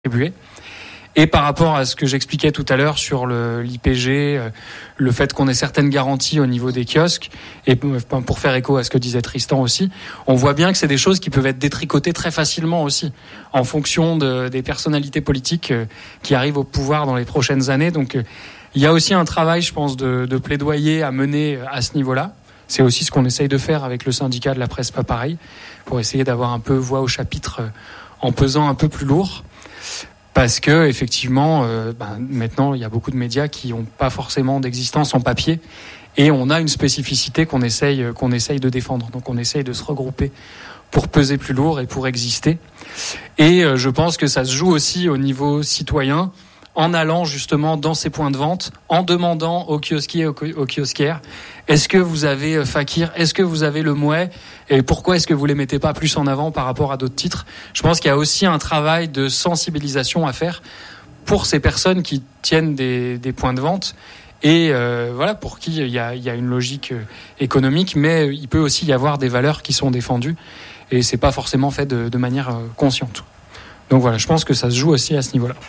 distribués. Et par rapport à ce que j'expliquais tout à l'heure sur l'IPG, le fait qu'on ait certaines garanties au niveau des kiosques, et pour faire écho à ce que disait Tristan aussi, on voit bien que c'est des choses qui peuvent être détricotées très facilement aussi, en fonction des personnalités politiques qui arrivent au pouvoir dans les prochaines années. Donc il y a aussi un travail, je pense, de plaidoyer à mener à ce niveau-là. C'est aussi ce qu'on essaye de faire avec le syndicat de la presse pas pareil, pour essayer d'avoir un peu voix au chapitre en pesant un peu plus lourd. Parce que effectivement, maintenant, il y a beaucoup de médias qui n'ont pas forcément d'existence en papier, et on a une spécificité qu'on essaye de défendre. Donc, on essaye de se regrouper pour peser plus lourd et pour exister. Et je pense que ça se joue aussi au niveau citoyen, en allant justement dans ces points de vente, en demandant aux kiosquiers, aux kiosquières, est-ce que vous avez Fakir, est-ce que vous avez Le Mouet, et pourquoi est-ce que vous les mettez pas plus en avant par rapport à d'autres titres? Je pense qu'il y a aussi un travail de sensibilisation à faire pour ces personnes qui tiennent des points de vente, et voilà, pour qui il y a une logique économique, mais il peut aussi y avoir des valeurs qui sont défendues, et c'est pas forcément fait de manière consciente. Donc voilà, je pense que ça se joue aussi à ce niveau-là.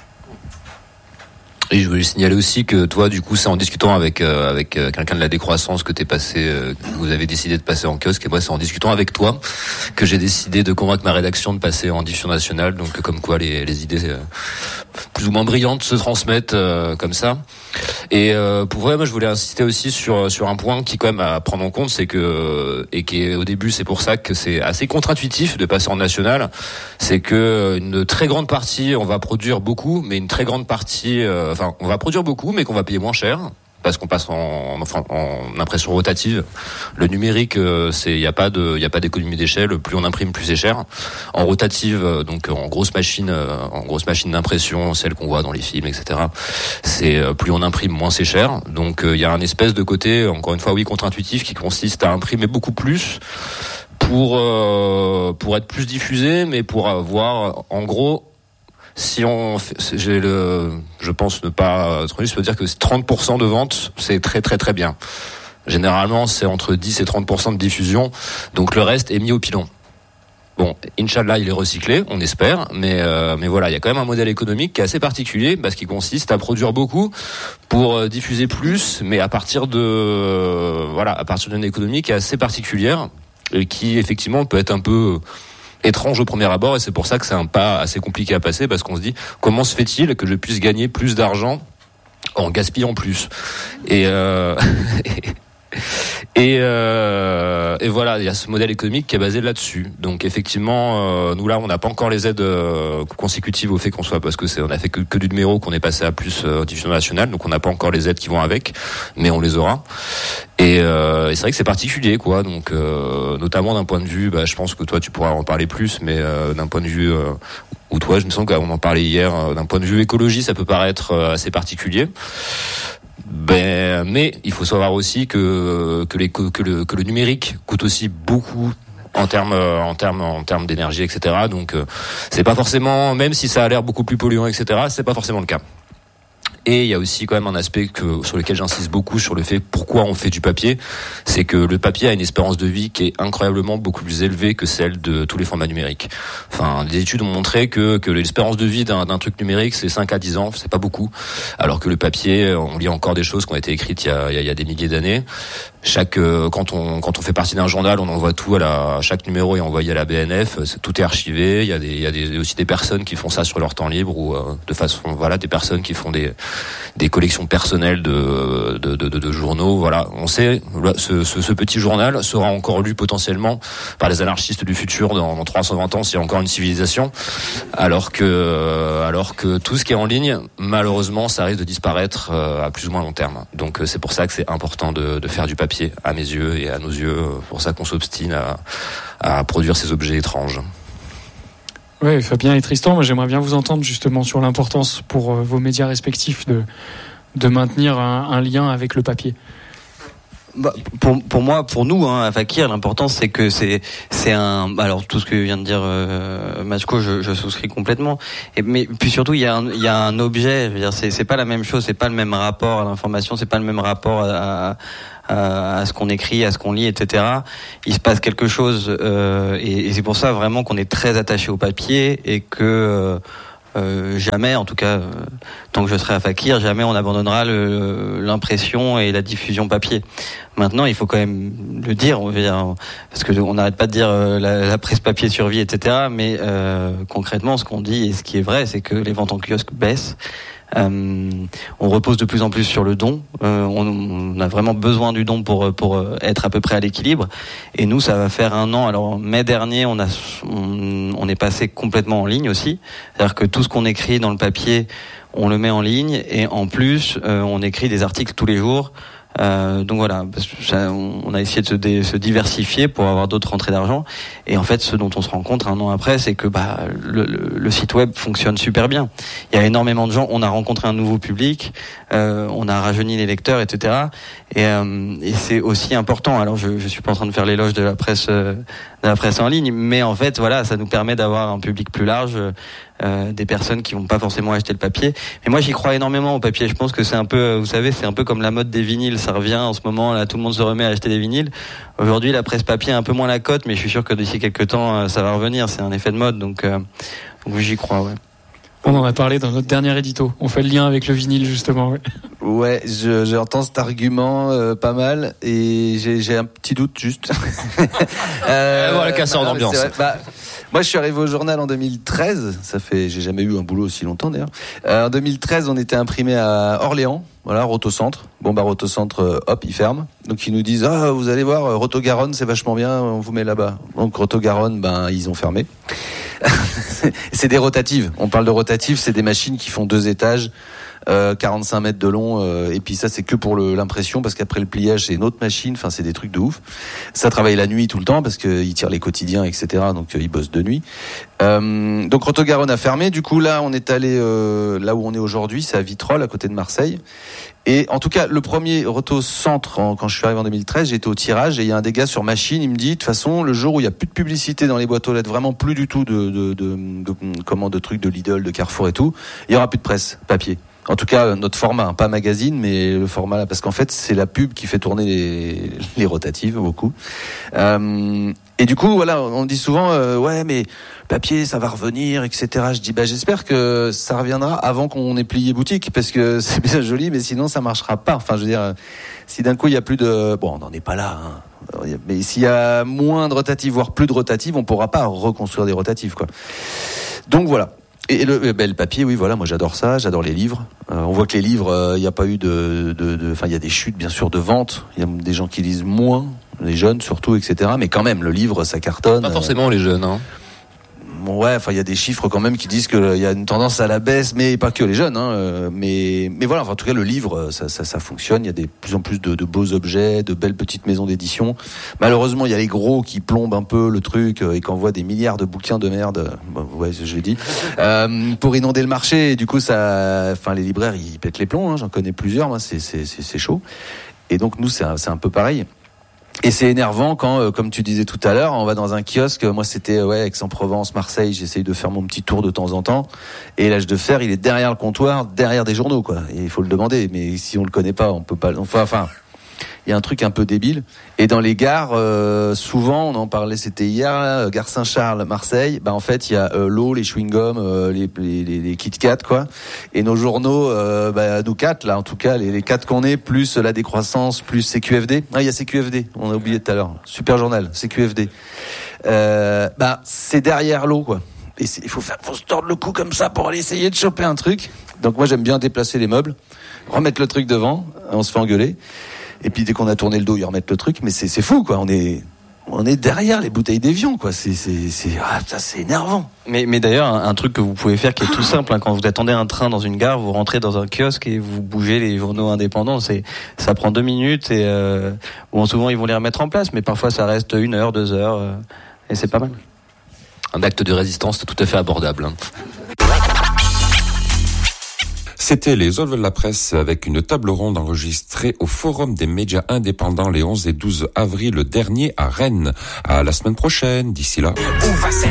Et je voulais signaler aussi que toi, du coup, c'est en discutant avec quelqu'un de la décroissance que t'es passé, que vous avez décidé de passer en kiosque, et moi, c'est en discutant avec toi que j'ai décidé de convaincre ma rédaction de passer en diffusion nationale. Donc, comme quoi les idées plus ou moins brillantes se transmettent comme ça. Et pour vrai, moi, je voulais insister aussi sur un point qui, quand même, à prendre en compte, c'est que, et qui est au début, c'est pour ça que c'est assez contre-intuitif de passer en national, c'est que une très grande partie, on va produire beaucoup, mais une très grande partie, on va produire beaucoup, mais qu'on va payer moins cher, parce qu'on passe en impression rotative. Le numérique, il y a pas d'économie d'échelle. Plus on imprime, plus c'est cher. En rotative, donc en grosse machine d'impression, celle qu'on voit dans les films, etc. C'est plus on imprime, moins c'est cher. Donc il y a un espèce de côté, encore une fois, oui, contre-intuitif, qui consiste à imprimer beaucoup plus pour être plus diffusé, mais pour avoir, en gros, si je pense ne pas trop, je peux dire que 30% de vente, c'est très très très bien. Généralement, c'est entre 10 et 30% de diffusion, donc le reste est mis au pilon. Bon, Inch'Allah, il est recyclé, on espère, mais voilà, il y a quand même un modèle économique qui est assez particulier, parce qu'il consiste à produire beaucoup pour diffuser plus, mais à partir d'une économie qui est assez particulière, et qui effectivement peut être un peu étrange au premier abord, et c'est pour ça que c'est un pas assez compliqué à passer, parce qu'on se dit, comment se fait-il que je puisse gagner plus d'argent en gaspillant plus? Et voilà, il y a ce modèle économique qui est basé là-dessus. Donc effectivement, nous là, on n'a pas encore les aides consécutives au fait qu'on soit, parce que on a fait que du numéro, qu'on est passé à plus diffusion nationale, donc on n'a pas encore les aides qui vont avec, mais on les aura. Et c'est vrai que c'est particulier, quoi. Donc notamment d'un point de vue, je pense que toi tu pourras en parler plus, mais d'un point de vue ou toi, je me sens qu'on en parlait hier, d'un point de vue écologie, ça peut paraître assez particulier. Mais il faut savoir aussi que le numérique coûte aussi beaucoup en termes d'énergie, etc. Donc c'est pas forcément, même si ça a l'air beaucoup plus polluant, etc., c'est pas forcément le cas. Et il y a aussi quand même un aspect sur lequel j'insiste beaucoup, sur le fait pourquoi on fait du papier, c'est que le papier a une espérance de vie qui est incroyablement beaucoup plus élevée que celle de tous les formats numériques. Enfin, des études ont montré que l'espérance de vie d'un truc numérique, c'est 5 à 10 ans, c'est pas beaucoup. Alors que le papier, on lit encore des choses qui ont été écrites il y a des milliers d'années. Quand on fait partie d'un journal, on envoie tout chaque numéro est envoyé à la BNF, tout est archivé. Il y a aussi des personnes qui font ça sur leur temps libre, ou de façon, voilà, des personnes qui font des collections personnelles de journaux. Voilà, on sait, ce petit journal sera encore lu potentiellement par les anarchistes du futur dans 320 ans, s'il y a encore une civilisation, alors que tout ce qui est en ligne, malheureusement, ça risque de disparaître à plus ou moins long terme. Donc c'est pour ça que c'est important de faire du papier, à mes yeux et à nos yeux. Pour ça qu'on s'obstine à produire ces objets étranges. Oui, Fabien et Tristan, moi j'aimerais bien vous entendre justement sur l'importance pour vos médias respectifs de maintenir un lien avec le papier. Pour nous, à Fakir, l'important c'est que c'est un. Alors tout ce que vient de dire Matchko, je souscris complètement. Mais puis surtout, il y a un objet. Je veux dire, c'est pas la même chose, c'est pas le même rapport à l'information, c'est pas le même rapport à ce qu'on écrit, à ce qu'on lit, etc. Il se passe quelque chose, et c'est pour ça vraiment qu'on est très attaché au papier, et que jamais, en tout cas, tant que je serai à Fakir, jamais on abandonnera l'impression et la diffusion papier. Maintenant, il faut quand même le dire, parce que on n'arrête pas de dire la presse papier survit, etc. Mais concrètement, ce qu'on dit et ce qui est vrai, c'est que les ventes en kiosque baissent. On repose de plus en plus sur le don. On a vraiment besoin du don pour être à peu près à l'équilibre. Et nous, ça va faire 1 an. Alors mai dernier, on est passé complètement en ligne aussi. C'est-à-dire que tout ce qu'on écrit dans le papier, on le met en ligne. Et en plus, on écrit des articles tous les jours. Donc voilà, on a essayé de se diversifier pour avoir d'autres rentrées d'argent. Et en fait, ce dont on se rend compte 1 an après, c'est que le site web fonctionne super bien. Il y a énormément de gens. On a rencontré un nouveau public, on a rajeuni les lecteurs, etc. Et c'est aussi important. Alors, je suis pas en train de faire l'éloge de la presse en ligne, mais en fait, voilà, ça nous permet d'avoir un public plus large. Des personnes qui vont pas forcément acheter le papier. Mais moi, j'y crois énormément au papier. Je pense que c'est un peu, vous savez, c'est un peu comme la mode des vinyles. Ça revient en ce moment, là, tout le monde se remet à acheter des vinyles. Aujourd'hui, la presse papier a un peu moins la cote, mais je suis sûr que d'ici quelques temps, ça va revenir. C'est un effet de mode, donc j'y crois, ouais. On en a parlé dans notre dernier édito. On fait le lien avec le vinyle, justement. Ouais, j'entends cet argument pas mal et j'ai un petit doute juste. Voilà, casseur d'ambiance. Moi, je suis arrivé au journal en 2013. J'ai jamais eu un boulot aussi longtemps d'ailleurs. En 2013, on était imprimé à Orléans. Voilà, Rotocentre. Bon, Rotocentre, hop, ils ferment. Donc, ils nous disent, vous allez voir, Roto-Garonne, c'est vachement bien, on vous met là-bas. Donc, Roto-Garonne, ils ont fermé. C'est des rotatives. On parle de rotatives, c'est des machines qui font 2 étages, 45 mètres de long, et puis ça, c'est que pour l'impression, parce qu'après le pliage, c'est une autre machine. Enfin, c'est des trucs de ouf. Ça travaille la nuit tout le temps, parce qu'ils tirent les quotidiens, etc. Donc, ils bossent de nuit. Donc, Roto-Garonne a fermé. Du coup, là, on est allé là où on est aujourd'hui, c'est à Vitrolles, à côté de Marseille. Et en tout cas, le premier Roto-Centre, quand je suis arrivé en 2013, j'étais au tirage et il y a un des gars sur machine, il me dit, de toute façon, le jour où il y a plus de publicité dans les boîtes aux lettres, vraiment plus du tout de trucs de Lidl, de Carrefour et tout, il y aura plus de presse papier. En tout cas, notre format, pas magazine, mais le format là, parce qu'en fait, c'est la pub qui fait tourner les rotatives beaucoup. Et du coup, voilà, on dit souvent, ouais, mais papier, ça va revenir, etc. Je dis, j'espère que ça reviendra avant qu'on ait plié boutique, parce que c'est bien joli, mais sinon ça marchera pas. Enfin, je veux dire, si d'un coup il y a plus de, on n'en est pas là, hein. Mais s'il y a moins de rotatives, voire plus de rotatives, on pourra pas reconstruire des rotatives, quoi. Donc voilà. Et le papier, oui, voilà, moi j'adore ça, j'adore les livres. On voit que les livres, il n'y a pas eu enfin, il y a des chutes, bien sûr, de vente. Il y a des gens qui lisent moins, les jeunes surtout, etc. Mais quand même, le livre, ça cartonne. Pas forcément les jeunes, hein. Ouais, enfin, il y a des chiffres quand même qui disent qu'il y a une tendance à la baisse, mais pas que les jeunes, hein. Mais voilà, enfin, en tout cas, le livre, ça fonctionne. Il y a de plus en plus de beaux objets, de belles petites maisons d'édition. Malheureusement, il y a les gros qui plombent un peu le truc et qui envoient des milliards de bouquins de merde. Ouais, je l'ai dit. Pour inonder le marché. Et du coup, les libraires, ils pètent les plombs, hein. J'en connais plusieurs, moi, c'est chaud. Et donc, nous, c'est un peu pareil. Et c'est énervant quand, comme tu disais tout à l'heure, on va dans un kiosque. Moi, c'était Aix-en-Provence, Marseille. J'essaye de faire mon petit tour de temps en temps. Et l'âge de fer, il est derrière le comptoir, derrière des journaux, quoi. Et il faut le demander. Mais si on le connaît pas, on peut pas. Enfin, il y a un truc un peu débile. Et dans les gares, souvent, on en parlait, c'était hier, là, gare Saint-Charles, Marseille. En fait, il y a l'eau, les chewing-gums, les Kit Kat, quoi. Et nos journaux, nous 4, là, en tout cas, les 4 qu'on est, plus la décroissance, plus CQFD. Ah, il y a CQFD. On a oublié tout à l'heure. Super journal, CQFD. C'est derrière l'eau, quoi. Et il faut se tordre le cou comme ça pour aller essayer de choper un truc. Donc moi, j'aime bien déplacer les meubles, remettre le truc devant, on se fait engueuler. Et puis dès qu'on a tourné le dos, ils remettent le truc, mais c'est fou, quoi. On est derrière les bouteilles d'évian, quoi. C'est énervant. Mais d'ailleurs, un truc que vous pouvez faire qui est tout simple, hein, quand vous attendez un train dans une gare, vous rentrez dans un kiosque et vous bougez les journaux indépendants. Ça prend 2 minutes et souvent ils vont les remettre en place, mais parfois ça reste 1 heure, 2 heures, et c'est pas mal. Un acte de résistance tout à fait abordable, hein. C'était les Autres de la presse avec une table ronde enregistrée au Forum des médias indépendants les 11 et 12 avril dernier à Rennes. À la semaine prochaine, d'ici là.